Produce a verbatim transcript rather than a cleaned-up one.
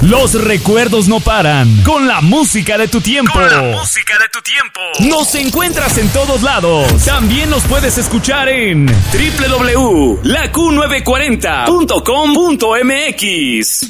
Los recuerdos no paran. Con la música de tu tiempo. Con la música de tu tiempo. Nos encuentras en todos lados. También nos puedes escuchar en doble u doble u doble u punto la q novecientos cuarenta punto com punto m x.